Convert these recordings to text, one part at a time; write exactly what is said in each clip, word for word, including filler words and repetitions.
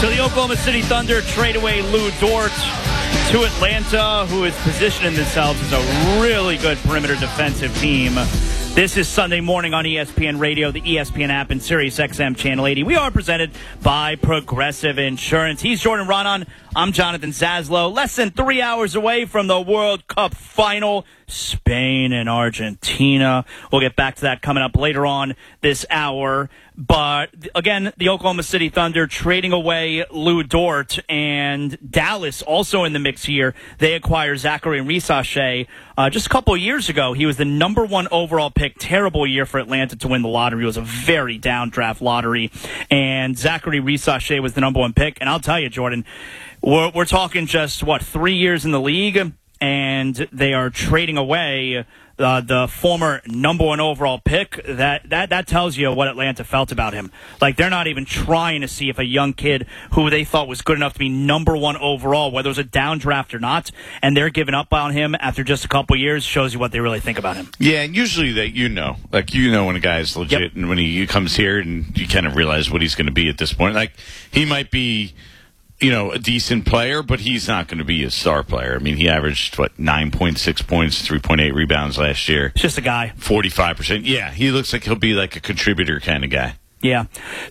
So the Oklahoma City Thunder trade away Lou Dort to Atlanta, who is positioning themselves as a really good perimeter defensive team. This is Sunday morning on E S P N Radio, the E S P N app, and Sirius X M Channel eighty. We are presented by Progressive Insurance. He's Jordan Ronan. I'm Jonathan Zaslow. Less than three hours away from the World Cup final, Spain and Argentina. We'll get back to that coming up later on this hour. But, again, the Oklahoma City Thunder trading away Lou Dort, and Dallas also in the mix here. They acquire Zachary Rissache. Uh, just a couple of years ago, he was the number one overall pick. Terrible year for Atlanta to win the lottery. It was a very down draft lottery. And Zachary Rissache was the number one pick. And I'll tell you, Jordan, we're, we're talking just, what, three years in the league, and they are trading away Uh, the former number one overall pick. That, that that tells you what Atlanta felt about him. Like, they're not even trying to see if a young kid who they thought was good enough to be number one overall, whether it was a down draft or not, and they're giving up on him after just a couple years, shows you what they really think about him. Yeah, and usually that you know. Like, you know when a guy is legit, yep. And when he, he comes here and you kind of realize what he's going to be at this point. Like, he might be, you know, a decent player, but he's not going to be a star player. I mean, he averaged, what, nine point six points, three point eight rebounds last year. It's just a guy. forty-five percent. Yeah, he looks like he'll be like a contributor kind of guy. Yeah.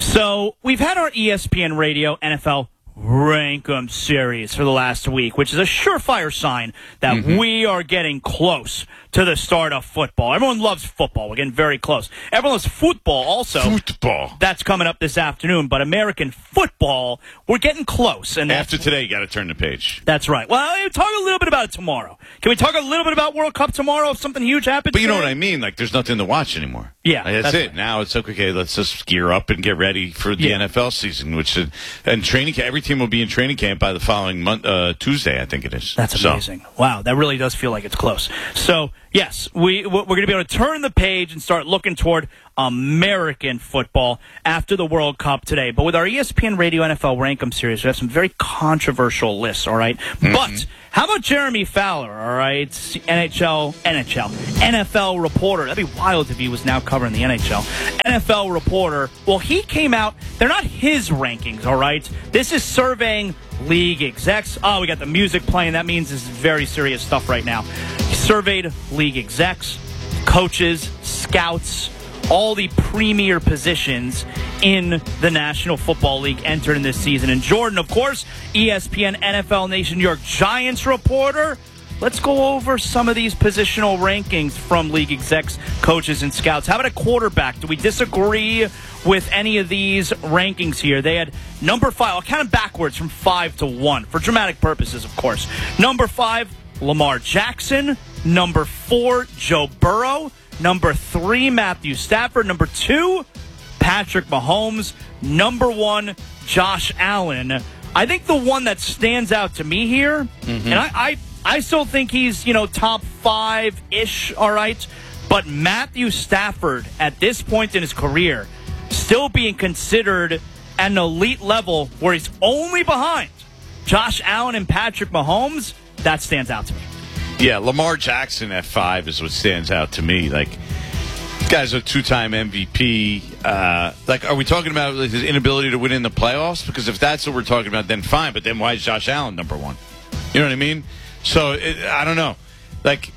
So we've had our E S P N Radio N F L Rankum series for the last week, which is a surefire sign that mm-hmm. we are getting close to the start of football. Everyone loves football. We're getting very close. Everyone loves football also. Football. That's coming up this afternoon. But American football, we're getting close. And after today, you got to turn the page. That's right. Well, we'll talk a little bit about it tomorrow. Can we talk a little bit about World Cup tomorrow if something huge happens? But you today? know what I mean? Like, there's nothing to watch anymore. Yeah. Like, that's, that's it. Right. Now it's okay, let's just gear up and get ready for the yeah. N F L season, which is, and training camp, every team will be in training camp by the following month, uh, Tuesday, I think it is. That's amazing. So. Wow, that really does feel like it's close. So, yes, we, we're going to be able to turn the page and start looking toward American football after the World Cup today. But with our E S P N Radio N F L Rankum series, we have some very controversial lists, all right? Mm-hmm. But how about Jeremy Fowler, all right? N H L, N H L, N F L reporter. That'd be wild if he was now covering the N H L. N F L reporter. Well, he came out. They're not his rankings, all right? This is surveying league execs. Oh, we got the music playing. That means this is very serious stuff right now. He surveyed league execs, coaches, scouts, all the premier positions in the National Football League entered in this season. And Jordan, of course, E S P N N F L Nation New York Giants reporter. Let's go over some of these positional rankings from league execs, coaches, and scouts. How about a quarterback? Do we disagree with any of these rankings here? They had number five. I'll count them backwards from five to one for dramatic purposes, of course. Number five, Lamar Jackson. Number four, Joe Burrow. Number three, Matthew Stafford. Number two, Patrick Mahomes. Number one, Josh Allen. I think the one that stands out to me here, mm-hmm. and I, I, I still think he's, you know, top five-ish, all right, but Matthew Stafford, at this point in his career, still being considered at an elite level where he's only behind Josh Allen and Patrick Mahomes, that stands out to me. Yeah, Lamar Jackson at five is what stands out to me. Like, this guy's a two-time M V P. Uh, like, are we talking about his inability to win in the playoffs? Because if that's what we're talking about, then fine. But then why is Josh Allen number one? You know what I mean? So, it, I don't know. Like,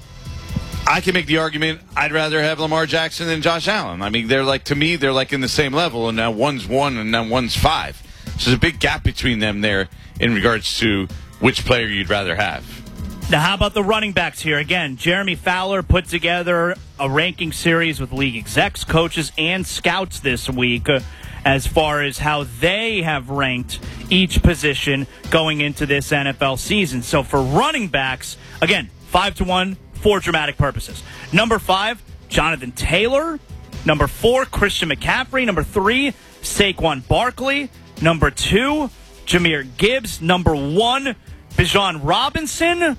I can make the argument I'd rather have Lamar Jackson than Josh Allen. I mean, they're like, to me, they're like in the same level, and now one's one and now one's five. So there's a big gap between them there in regards to which player you'd rather have. Now, how about the running backs here? Again, Jeremy Fowler put together a ranking series with league execs, coaches, and scouts this week uh, as far as how they have ranked each position going into this N F L season. So for running backs, again, five to one for dramatic purposes. Number five, Jonathan Taylor. Number four, Christian McCaffrey. Number three, Saquon Barkley. Number two, Jahmyr Gibbs. Number one, Bijan Robinson.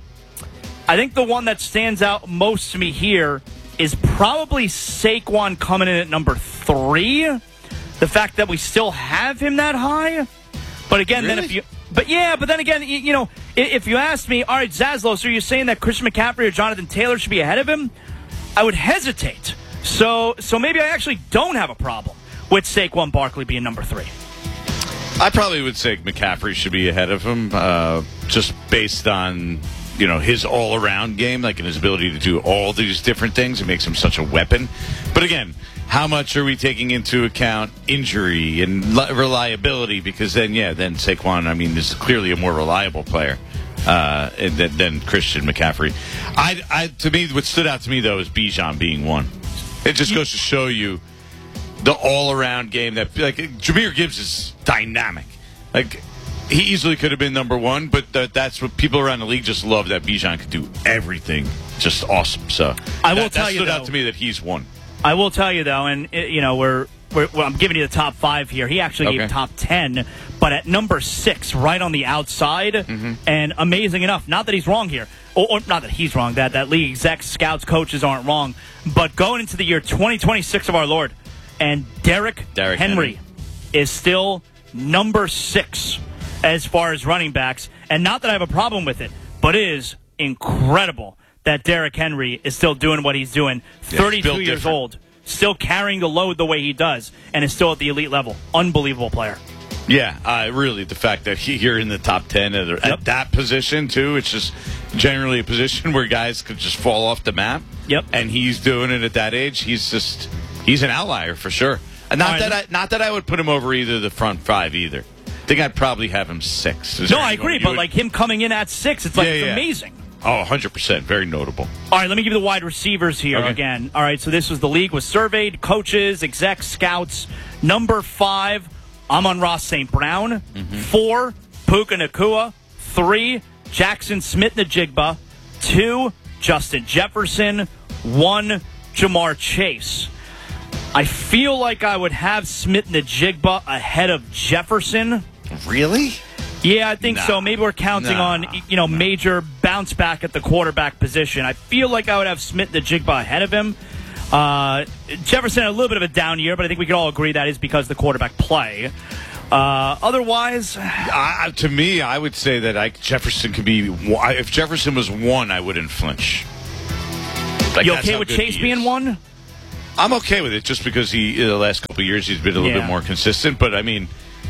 I think the one that stands out most to me here is probably Saquon coming in at number three. The fact that we still have him that high. But again, really? then if you, but yeah, but then again, you, you know, if you ask me, all right, Zaslow, so you're saying that Christian McCaffrey or Jonathan Taylor should be ahead of him? I would hesitate. So, so maybe I actually don't have a problem with Saquon Barkley being number three. I probably would say McCaffrey should be ahead of him, uh, just based on, you know, his all-around game, like, and his ability to do all these different things. It makes him such a weapon. But again, how much are we taking into account injury and li- reliability? Because then, yeah, then Saquon, I mean, is clearly a more reliable player uh, than, than Christian McCaffrey. I, I, to me, what stood out to me, though, is Bijan being one. It just goes to show you the all-around game that, like, Jahmyr Gibbs is dynamic. Like, he easily could have been number one, but th- that's what people around the league just love, that Bijan could do everything. Just awesome. So I will that, tell that you, stood though, out to me that he's one. I will tell you, though, and, you know, we're, we're well, I'm giving you the top five here. He actually Okay. gave top ten, but at number six, right on the outside, mm-hmm. and amazing enough, not that he's wrong here, or, or not that he's wrong, that, that league execs, scouts, coaches aren't wrong, but going into the year twenty twenty-six of our Lord, and Derrick, Derrick Henry, Henry is still number six as far as running backs, and not that I have a problem with it, but it is incredible that Derrick Henry is still doing what he's doing, yeah, thirty-two years different. old, still carrying the load the way he does, and is still at the elite level. Unbelievable player. Yeah, uh, really, the fact that he, you're in the top ten at, at Yep. that position, too, it's just generally a position where guys could just fall off the map. Yep. And he's doing it at that age. He's just, he's an outlier for sure. And not, All that right. I, not that I would put him over either the front five either. I think I'd probably have him six. Is No, there I anyone agree, you but would- like him coming in at six, it's like Yeah, it's yeah. amazing. Oh, one hundred percent. Very notable. All right, let me give you the wide receivers here Okay. again. All right, so this was the league was surveyed, coaches, execs, scouts. Number five, Amon-Ra Saint Brown. Mm-hmm. Four, Puka Nacua. Three, Jackson Smith-Njigba. Two, Justin Jefferson. One, Jamar Chase. I feel like I would have Smith-Njigba ahead of Jefferson. Really? Yeah, I think Nah. so. Maybe we're counting Nah. on, you know, major bounce back at the quarterback position. I feel like I would have Smith-Njigba ahead of him. Uh, Jefferson had a little bit of a down year, but I think we can all agree that is because the quarterback play. Uh, otherwise, I, to me, I would say that I, Jefferson could be. If Jefferson was one, I wouldn't flinch. Like, you that's okay how with good Chase he being is. one? I'm okay with it just because he, in the last couple of years, he's been a little Yeah. bit more consistent. But I mean,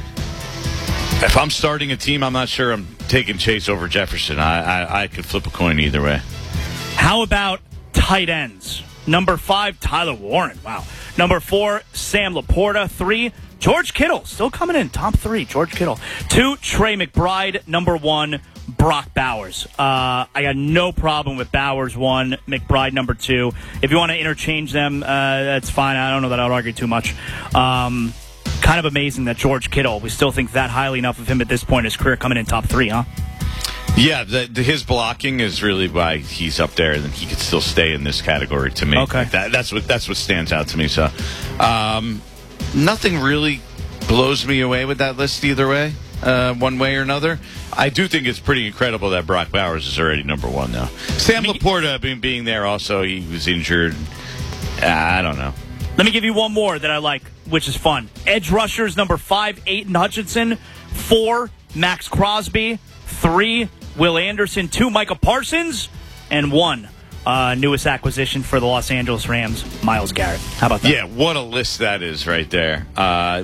if I'm starting a team, I'm not sure I'm taking Chase over Jefferson. I, I, I could flip a coin either way. How about tight ends? Number five, Tyler Warren. Wow. Number four, Sam Laporta. Three, George Kittle. Still coming in, top three, George Kittle. Two, Trey McBride. Number one, Brock Bowers. Uh, I got no problem with Bowers one, McBride number two. If you want to interchange them, uh, that's fine. I don't know that I would argue too much. Um, kind of amazing that George Kittle, we still think that highly enough of him at this point in his career, coming in top three, huh? Yeah, the, the, his blocking is really why he's up there, and he could still stay in this category to me. Okay. Like that, that's what that's what stands out to me. So, um, nothing really blows me away with that list either way, uh, one way or another. I do think it's pretty incredible that Brock Bowers is already number one, though. Sam Me- Laporta being, being there also, he was injured. Uh, I don't know. Let me give you one more that I like, which is fun. Edge rushers, number five, Aiden Hutchinson. Four, Max Crosby. Three, Will Anderson. Two, Micah Parsons. And one, uh, newest acquisition for the Los Angeles Rams, Myles Garrett. How about that? Yeah, what a list that is right there. Uh,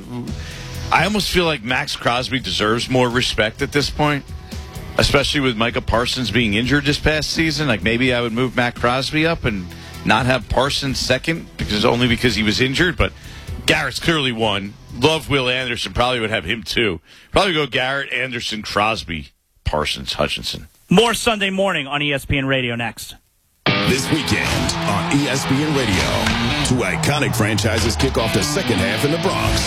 I almost feel like Max Crosby deserves more respect at this point, especially with Micah Parsons being injured this past season. Like, maybe I would move Matt Crosby up and not have Parsons second, because only because he was injured. But Garrett's clearly one. Love Will Anderson. Probably would have him too. Probably go Garrett, Anderson, Crosby, Parsons, Hutchinson. More Sunday morning on E S P N Radio next. This weekend on E S P N Radio, two iconic franchises kick off the second half in the Bronx.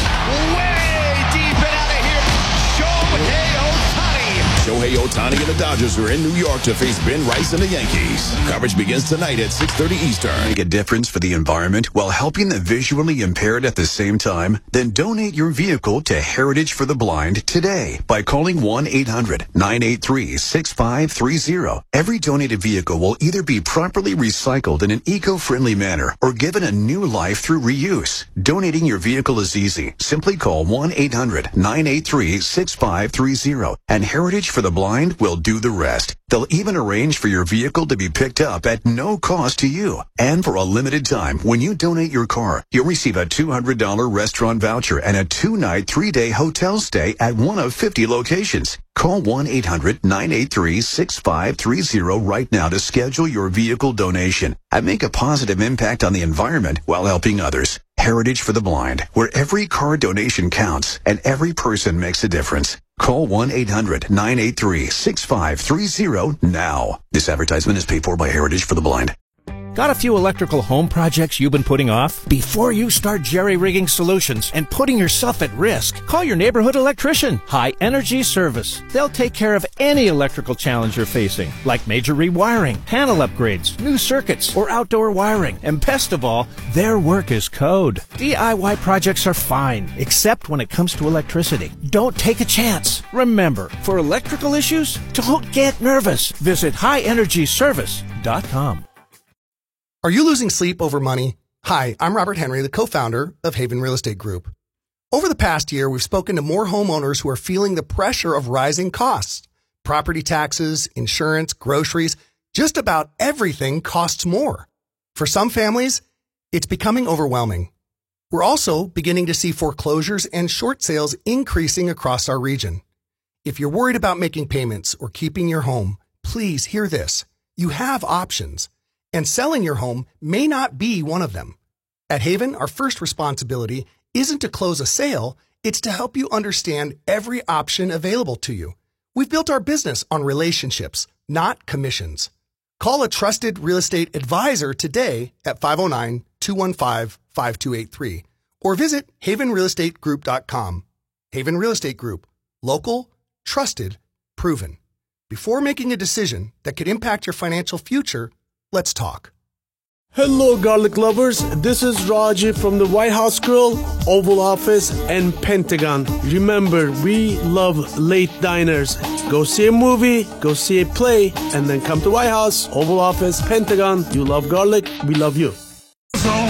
Way deep and out of here, Shohei Ohtani. Shohei Ohtani and the Dodgers are in New York to face Ben Rice and the Yankees. Coverage begins tonight at six thirty Eastern. Make a difference for the environment while helping the visually impaired at the same time? Then donate your vehicle to Heritage for the Blind today by calling one eight hundred nine eight three six five three zero. Every donated vehicle will either be properly recycled in an eco-friendly manner or given a new life through reuse. Donating your vehicle is easy. Simply call one eight hundred nine eight three six five three zero, and Heritage for the Blind will do the rest. They'll even arrange for your vehicle to be picked up at no cost to you. And for a limited time, when you donate your car, you'll receive a two hundred dollars restaurant voucher and a two-night, three-day hotel stay at one of fifty locations. Call one eight hundred nine eight three six five three zero right now to schedule your vehicle donation and make a positive impact on the environment while helping others. Heritage for the Blind, where every car donation counts and every person makes a difference. Call one eight hundred nine eight three six five three zero now. This advertisement is paid for by Heritage for the Blind. Got a few electrical home projects you've been putting off? Before you start jerry-rigging solutions and putting yourself at risk, call your neighborhood electrician, High Energy Service. They'll take care of any electrical challenge you're facing, like major rewiring, panel upgrades, new circuits, or outdoor wiring. And best of all, their work is code. D I Y projects are fine, except when it comes to electricity. Don't take a chance. Remember, for electrical issues, don't get nervous. Visit high energy service dot com. Are you losing sleep over money? Hi, I'm Robert Henry, the co-founder of Haven Real Estate Group. Over the past year, we've spoken to more homeowners who are feeling the pressure of rising costs. Property taxes, insurance, groceries, just about everything costs more. For some families, it's becoming overwhelming. We're also beginning to see foreclosures and short sales increasing across our region. If you're worried about making payments or keeping your home, please hear this. You have options. And selling your home may not be one of them. At Haven, our first responsibility isn't to close a sale, it's to help you understand every option available to you. We've built our business on relationships, not commissions. Call a trusted real estate advisor today at five oh nine, two one five, five two eight three or visit haven real estate group dot com. Haven Real Estate Group. Local, trusted, proven. Before making a decision that could impact your financial future, let's talk. Hello, garlic lovers. This is Raji from the White House Grill, Oval Office, and Pentagon. Remember, we love late diners. Go see a movie, go see a play, and then come to White House, Oval Office, Pentagon. You love garlic, we love you.